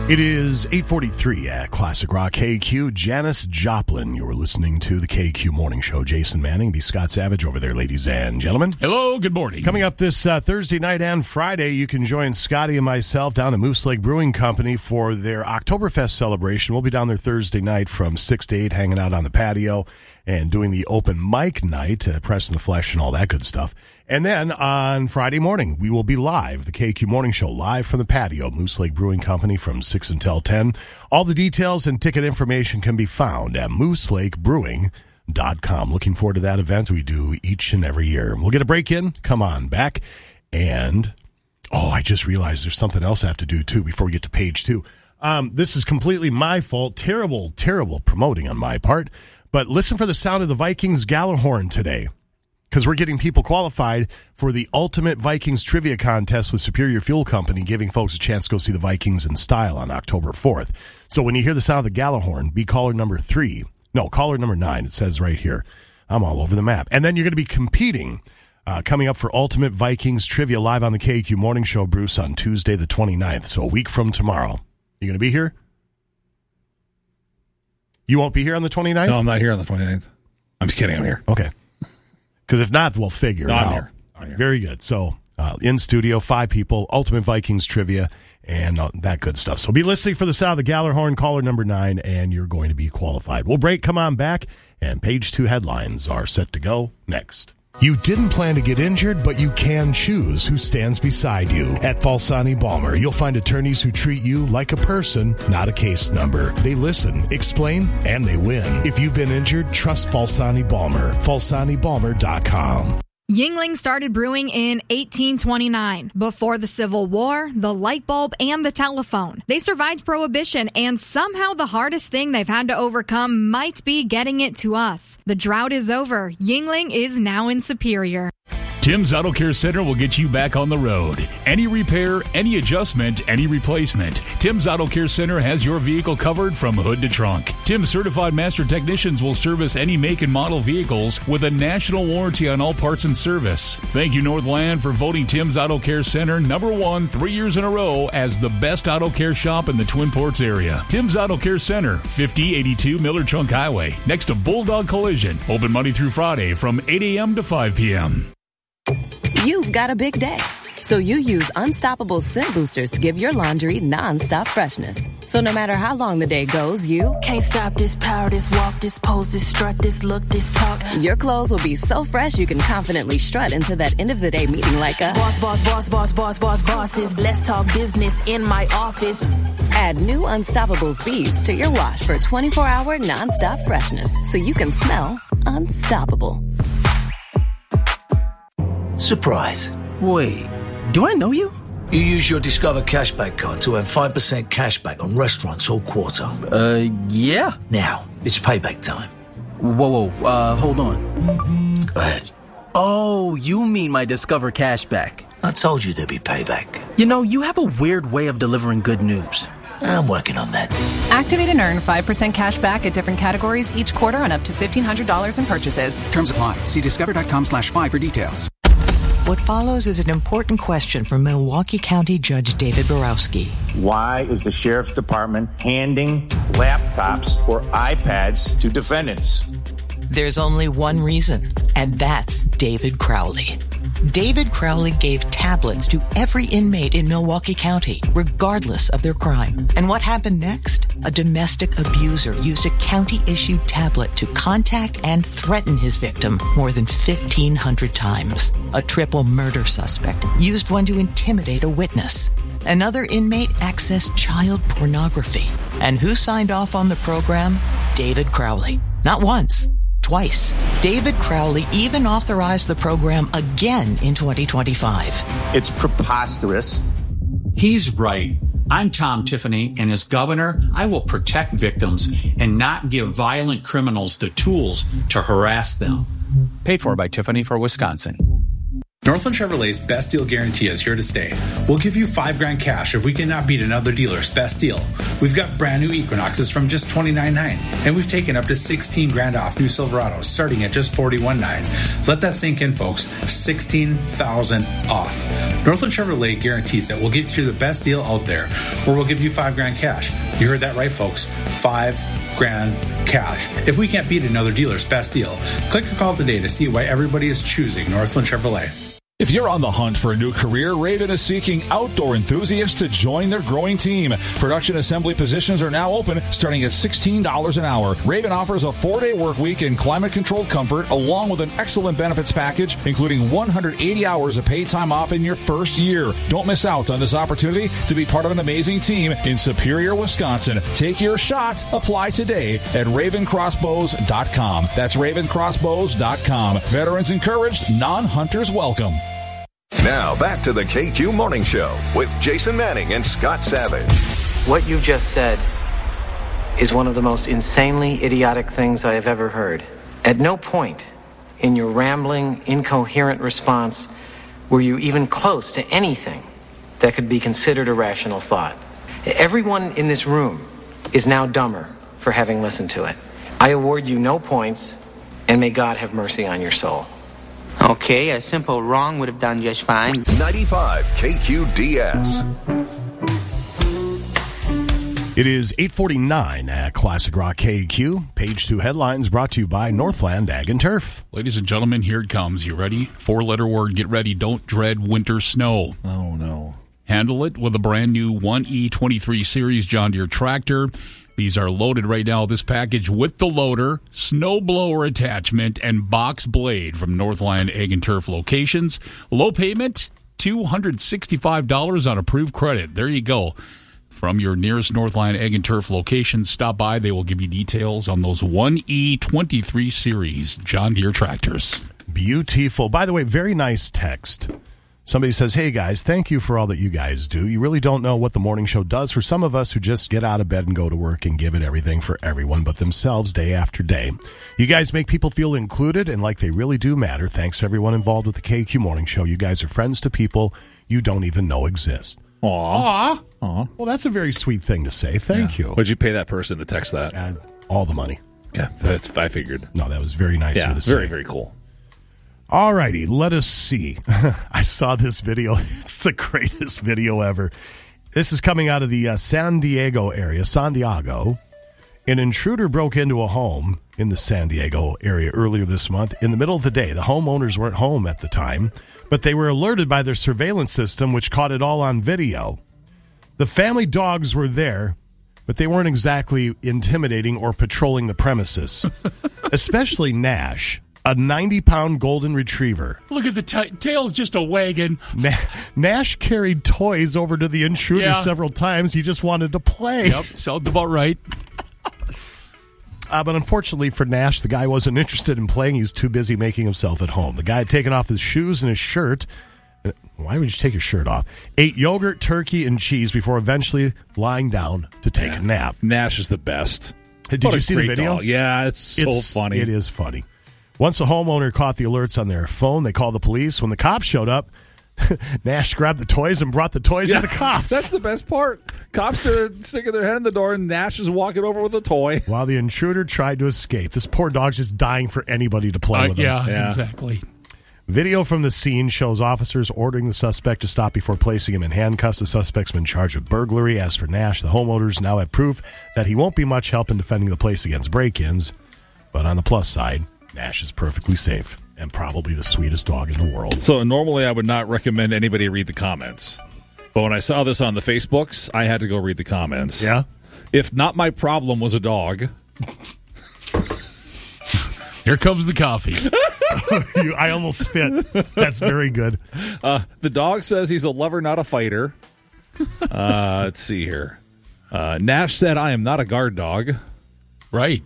It is 8:43 at Classic Rock KQ. Janis Joplin. You're listening to the KQ Morning Show. Jason Manning, be Scott Savage over there, ladies and gentlemen. Hello, good morning. Coming up this Thursday night and Friday, you can join Scotty and myself down at Moose Lake Brewing Company for their Oktoberfest celebration. We'll be down there Thursday night from 6 to 8, hanging out on the patio and doing the open mic night, pressing the flesh and all that good stuff. And then on Friday morning, we will be live, the KQ Morning Show, live from the patio, Moose Lake Brewing Company from 6 until 10. All the details and ticket information can be found at mooselakebrewing.com. Looking forward to that event we do each and every year. We'll get a break in. Come on back. And, I just realized there's something else I have to do, too, before we get to page 2. This is completely my fault. Terrible, terrible promoting on my part. But listen for the sound of the Vikings Gjallarhorn today, because we're getting people qualified for the Ultimate Vikings Trivia Contest with Superior Fuel Company, giving folks a chance to go see the Vikings in style on October 4th. So when you hear the sound of the Gjallarhorn, be caller number 9. It says right here. I'm all over the map. And then you're going to be competing, coming up for Ultimate Vikings Trivia live on the KQ Morning Show, Bruce, on Tuesday the 29th, so a week from tomorrow. You going to be here? You won't be here on the 29th? No, I'm not here on the 29th. I'm just kidding. I'm here. Okay. Because if not, we'll figure it out. I'm here. Very good. So, in studio, 5 people, Ultimate Vikings Trivia, and that good stuff. So be listening for the sound of the Gjallarhorn, caller number 9, and you're going to be qualified. We'll break, come on back, and page 2 headlines are set to go next. You didn't plan to get injured, but you can choose who stands beside you. At Falsani Balmer, you'll find attorneys who treat you like a person, not a case number. They listen, explain, and they win. If you've been injured, trust Falsani Balmer. FalsaniBalmer.com. Yuengling started brewing in 1829. Before the Civil War, the light bulb, and the telephone. They survived Prohibition, and somehow the hardest thing they've had to overcome might be getting it to us. The drought is over. Yuengling is now in Superior. Tim's Auto Care Center will get you back on the road. Any repair, any adjustment, any replacement. Tim's Auto Care Center has your vehicle covered from hood to trunk. Tim's certified master technicians will service any make and model vehicles with a national warranty on all parts and service. Thank you, Northland, for voting Tim's Auto Care Center #1 3 years in a row as the best auto care shop in the Twin Ports area. Tim's Auto Care Center, 5082 Miller Trunk Highway, next to Bulldog Collision. Open Monday through Friday from 8 a.m. to 5 p.m. You've got a big day, so you use Unstoppable Scent Boosters to give your laundry non-stop freshness. So no matter how long the day goes, you can't stop this power, this walk, this pose, this strut, this look, this talk. Your clothes will be so fresh you can confidently strut into that end of the day meeting like a boss, boss, boss, boss, boss, boss, bosses. Let's talk business in my office. Add new Unstoppables beads to your wash for 24-hour non-stop freshness, so you can smell unstoppable. Surprise. Wait, do I know you? You use your Discover Cashback card to earn 5% cashback on restaurants all quarter. Yeah. Now, it's payback time. Whoa, hold on. Go ahead. Oh, you mean my Discover Cashback. I told you there'd be payback. You know, you have a weird way of delivering good news. I'm working on that. Activate and earn 5% cash back at different categories each quarter on up to $1,500 in purchases. Terms apply. See discover.com/5 for details. What follows is an important question from Milwaukee County Judge David Borowski. Why is the Sheriff's Department handing laptops or iPads to defendants? There's only one reason, and that's David Crowley. David Crowley gave tablets to every inmate in Milwaukee County, regardless of their crime. And what happened next? A domestic abuser used a county-issued tablet to contact and threaten his victim more than 1,500 times. A triple murder suspect used one to intimidate a witness. Another inmate accessed child pornography. And who signed off on the program? David Crowley. Not once. Twice. David Crowley even authorized the program again in 2025. It's preposterous. He's right. I'm Tom Tiffany, and as governor, I will protect victims and not give violent criminals the tools to harass them. Paid for by Tiffany for Wisconsin. Northland Chevrolet's best deal guarantee is here to stay. We'll give you $5,000 cash if we cannot beat another dealer's best deal. We've got brand new Equinoxes from just $29,900, and we've taken up to $16,000 off new Silverados starting at just $41,900. Let that sink in, folks. $16,000 off. Northland Chevrolet guarantees that we'll get you the best deal out there, or we'll give you $5,000 cash. You heard that right, folks. $5,000 cash. If we can't beat another dealer's best deal, click or call today to see why everybody is choosing Northland Chevrolet. If you're on the hunt for a new career, Raven is seeking outdoor enthusiasts to join their growing team. Production assembly positions are now open, starting at $16 an hour. Raven offers a 4-day work week in climate-controlled comfort, along with an excellent benefits package, including 180 hours of paid time off in your first year. Don't miss out on this opportunity to be part of an amazing team in Superior, Wisconsin. Take your shot. Apply today at ravencrossbows.com. That's ravencrossbows.com. Veterans encouraged, non-hunters welcome. Now, back to the KQ Morning Show with Jason Manning and Scott Savage. What you just said is one of the most insanely idiotic things I have ever heard. At no point in your rambling, incoherent response were you even close to anything that could be considered a rational thought. Everyone in this room is now dumber for having listened to it. I award you no points, and may God have mercy on your soul. Okay, a simple wrong would have done just fine. 95 KQDS. It is 8:49 at Classic Rock KQ. Page 2 headlines brought to you by Northland Ag and Turf. Ladies and gentlemen, here it comes. You ready? 4-letter word. Get ready. Don't dread winter snow. Oh, no. Handle it with a brand new 1E23 Series John Deere tractor. These are loaded right now. This package with the loader, snowblower attachment, and box blade from Northland Ag and Turf locations. Low payment, $265 on approved credit. There you go. From your nearest Northland Ag and Turf locations, stop by. They will give you details on those 1E23 Series John Deere tractors. Beautiful. By the way, very nice text. Somebody says, hey, guys, thank you for all that you guys do. You really don't know what the morning show does for some of us who just get out of bed and go to work and give it everything for everyone but themselves day after day. You guys make people feel included and like they really do matter. Thanks to everyone involved with the KQ Morning Show. You guys are friends to people you don't even know exist. Aw. Well, that's a very sweet thing to say. Thank you. What'd you pay that person to text that? All the money. Okay, I figured. No, that was very nice of you to say. Very, very cool. All righty, let us see. I saw this video. It's the greatest video ever. This is coming out of the San Diego area, San Diego. An intruder broke into a home in the San Diego area earlier this month in the middle of the day. The homeowners weren't home at the time, but they were alerted by their surveillance system, which caught it all on video. The family dogs were there, but they weren't exactly intimidating or patrolling the premises, especially Nash. A 90-pound golden retriever. Look at the tail's just a wagon. Nash carried toys over to the intruder several times. He just wanted to play. Yep, sounds about right. But unfortunately for Nash, the guy wasn't interested in playing. He was too busy making himself at home. The guy had taken off his shoes and his shirt. Why would you take your shirt off? Ate yogurt, turkey, and cheese before eventually lying down to take a nap. Nash is the best. Did you see the video? Dog. Yeah, it's so funny. It is funny. Once a homeowner caught the alerts on their phone, they called the police. When the cops showed up, Nash grabbed the toys and brought the toys to the cops. That's the best part. Cops are sticking their head in the door, and Nash is walking over with a toy. While the intruder tried to escape. This poor dog's just dying for anybody to play with him. Yeah, exactly. Video from the scene shows officers ordering the suspect to stop before placing him in handcuffs. The suspect's been charged with burglary. As for Nash, the homeowners now have proof that he won't be much help in defending the place against break-ins. But on the plus side, Nash is perfectly safe and probably the sweetest dog in the world. So normally I would not recommend anybody read the comments. But when I saw this on the Facebooks, I had to go read the comments. Yeah? If not my problem was a dog. Here comes the coffee. I almost spit. That's very good. The dog says he's a lover, not a fighter. Let's see here. Nash said, I am not a guard dog. Right.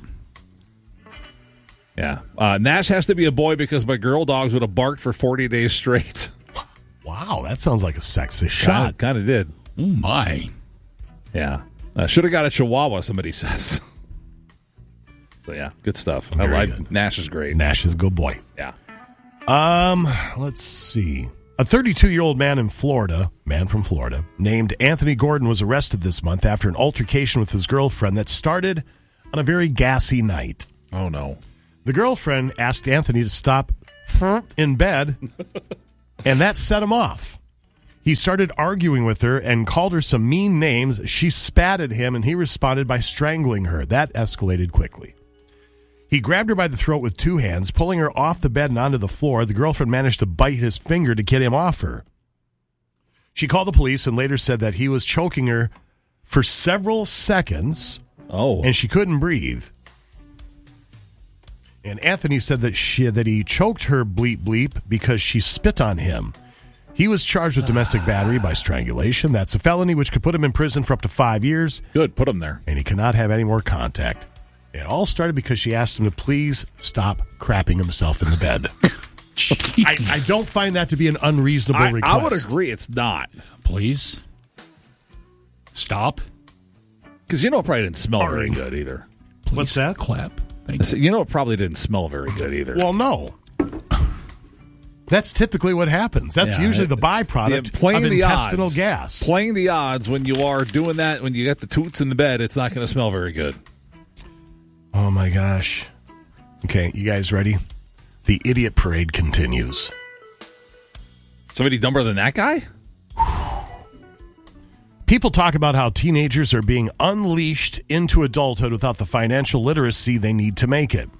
Yeah. Nash has to be a boy because my girl dogs would have barked for 40 days straight. Wow, that sounds like a sexist shot. Kind of did. Oh, my. Yeah. Should have got a Chihuahua, somebody says. So, yeah, good stuff. Very good. Nash is great. Nash is a good boy. Yeah. Let's see. A 32-year-old man from Florida, named Anthony Gordon was arrested this month after an altercation with his girlfriend that started on a very gassy night. Oh, no. The girlfriend asked Anthony to stop in bed, and that set him off. He started arguing with her and called her some mean names. She spat at him, and he responded by strangling her. That escalated quickly. He grabbed her by the throat with two hands, pulling her off the bed and onto the floor. The girlfriend managed to bite his finger to get him off her. She called the police and later said that he was choking her for several seconds, and she couldn't breathe. And Anthony said that he choked her bleep bleep because she spit on him. He was charged with domestic battery by strangulation. That's a felony which could put him in prison for up to 5 years. Good, put him there. And he cannot have any more contact. It all started because she asked him to please stop crapping himself in the bed. I don't find that to be an unreasonable request. I would agree it's not. Please stop. Because it probably didn't smell very good either. Please What's that? Clap. It probably didn't smell very good either. Well, no. That's typically what happens. That's usually the byproduct of intestinal gas. Playing the odds when you are doing that, when you got the toots in the bed, it's not going to smell very good. Oh, my gosh. Okay, you guys ready? The idiot parade continues. Somebody dumber than that guy? People talk about how teenagers are being unleashed into adulthood without the financial literacy they need to make it.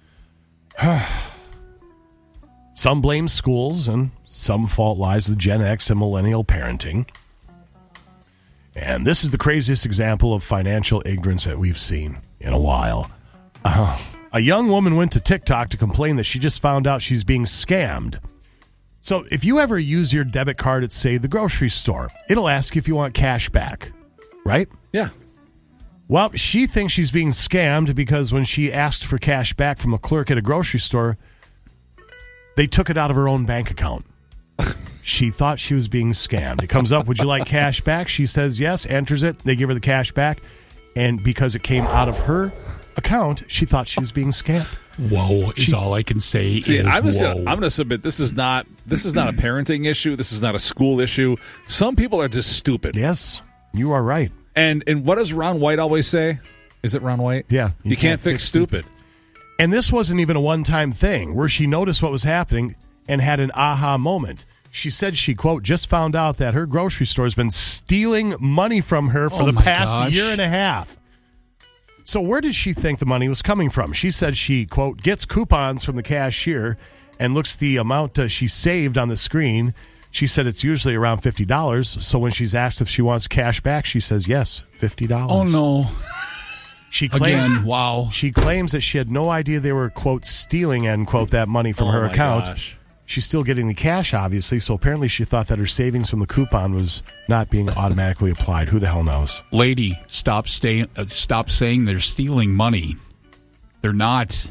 Some blame schools, and some fault lies with Gen X and millennial parenting. And this is the craziest example of financial ignorance that we've seen in a while. A young woman went to TikTok to complain that she just found out she's being scammed. So if you ever use your debit card at, say, the grocery store, it'll ask you if you want cash back, right? Yeah. Well, she thinks she's being scammed because when she asked for cash back from a clerk at a grocery store, they took it out of her own bank account. She thought she was being scammed. It comes up, would you like cash back? She says yes, enters it. They give her the cash back. And because it came out of her account, she thought she was being scammed. Whoa is all I can say. I'm going to submit this is not a parenting issue. This is not a school issue. Some people are just stupid. Yes, you are right. And what does Ron White always say? Is it Ron White? Yeah. You can't fix stupid. And this wasn't even a one-time thing where she noticed what was happening and had an aha moment. She said she, quote, just found out that her grocery store has been stealing money from her for the past year and a half. So where did she think the money was coming from? She said she, quote, gets coupons from the cashier and looks the amount she saved on the screen. She said it's usually around $50. So when she's asked if she wants cash back, she says, yes, $50. Oh, no. She claims that she had no idea they were, quote, stealing, end quote, that money from her account. Gosh. She's still getting the cash, obviously, so apparently she thought that her savings from the coupon was not being automatically applied. Who the hell knows? Lady, stop saying they're stealing money. They're not.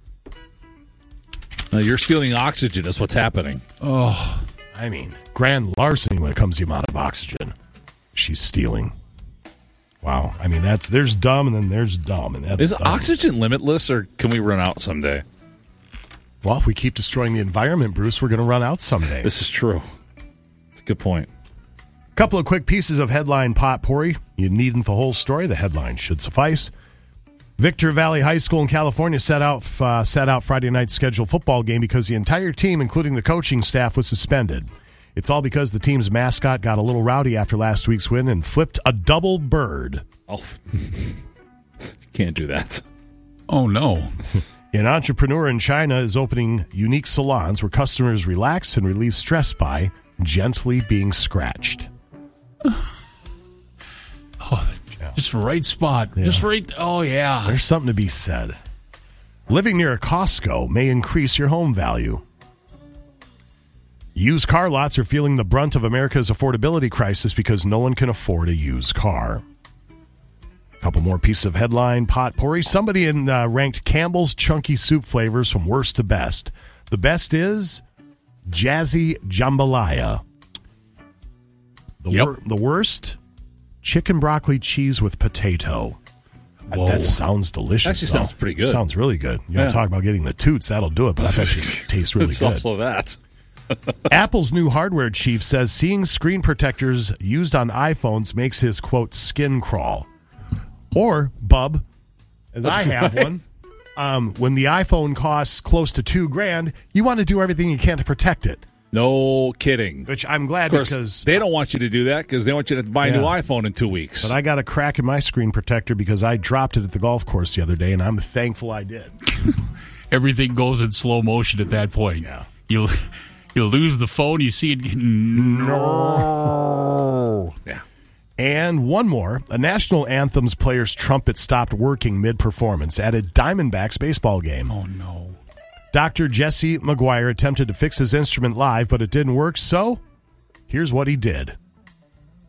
No, you're stealing oxygen is what's happening. Oh. I mean, grand larceny when it comes to the amount of oxygen she's stealing. Wow. I mean, there's dumb and then there's dumb. And that's Is dumb. oxygen limitless or can we run out someday? Well, if we keep destroying the environment, Bruce, we're going to run out someday. This is true. It's a good point. Couple of quick pieces of headline potpourri. You needn't the whole story. The headline should suffice. Victor Valley High School in California set out Friday night's scheduled football game because the entire team, including the coaching staff, was suspended. It's all because the team's mascot got a little rowdy after last week's win and flipped a double bird. Oh, can't do that. Oh, no. An entrepreneur in China is opening unique salons where customers relax and relieve stress by gently being scratched. Just right spot. Yeah. Just right. Oh, yeah. There's something to be said. Living near a Costco may increase your home value. Used car lots are feeling the brunt of America's affordability crisis because no one can afford a used car. A couple more pieces of headline potpourri. Somebody ranked Campbell's chunky soup flavors from worst to best. The best is Jazzy Jambalaya. The worst, chicken broccoli cheese with potato. Whoa. That sounds delicious. Actually sounds pretty good. Sounds really good. You want to talk about getting the toots, that'll do it, but I bet you it tastes really it's good. also that. Apple's new hardware chief says seeing screen protectors used on iPhones makes his, quote, skin crawl. Or, bub, as I have one, when the iPhone costs close to $2,000, you want to do everything you can to protect it. No kidding. Which I'm glad, of course, because they don't want you to do that because they want you to buy a new iPhone in 2 weeks. But I got a crack in my screen protector because I dropped it at the golf course the other day, and I'm thankful I did. Everything goes in slow motion at that point. Yeah. You'll lose the phone, you see it. No. Yeah. And one more. A national anthem's player's trumpet stopped working mid-performance at a Diamondbacks baseball game. Oh, no. Dr. Jesse McGuire attempted to fix his instrument live, but it didn't work, so here's what he did.